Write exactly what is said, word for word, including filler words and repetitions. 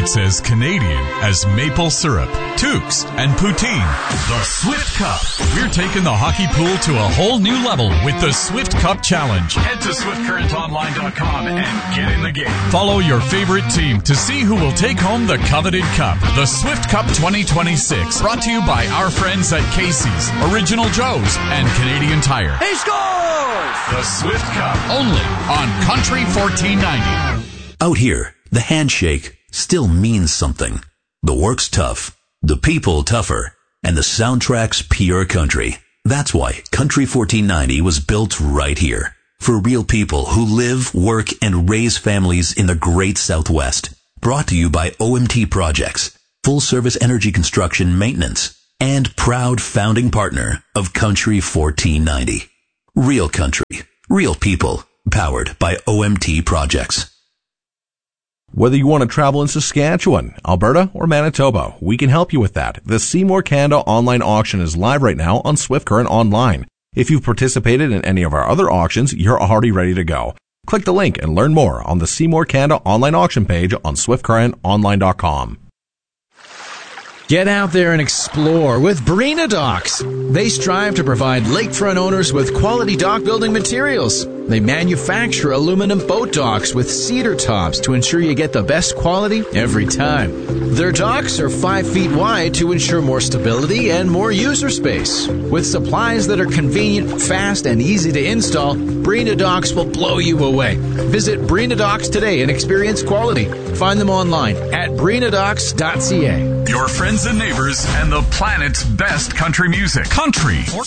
it's as Canadian as maple syrup, toques, and poutine. The Swift Cup. We're taking the hockey pool to a whole new level with the Swift Cup Challenge. Head to swift current online dot com and get in the game. Follow your favorite team to see who will take home the coveted cup. The Swift Cup twenty twenty-six. Brought to you by our friends at Casey's, Original Joe's, and Canadian Tire. He scores! The Swift Cup. Only on Country fourteen ninety. Out here, the handshake still means something. The work's tough, the people tougher, and the soundtrack's pure country. That's why Country fourteen ninety was built right here. For real people who live, work, and raise families in the great Southwest. Brought to you by O M T Projects, full service energy construction maintenance, and proud founding partner of Country fourteen ninety. Real country, real people, powered by O M T Projects. Whether you want to travel in Saskatchewan, Alberta, or Manitoba, we can help you with that. The Seymour Canada online auction is live right now on Swift Current Online. If you've participated in any of our other auctions, you're already ready to go. Click the link and learn more on the Seymour Canada online auction page on swift current online dot com. Get out there and explore with Barina Docks. They strive to provide lakefront owners with quality dock building materials. They manufacture aluminum boat docks with cedar tops to ensure you get the best quality every time. Their docks are five feet wide to ensure more stability and more user space. With supplies that are convenient, fast, and easy to install, Barina Docks will blow you away. Visit Barina Docks today and experience quality. Find them online at barina docks dot c a. Your friends and neighbors and the planet's best country music. Country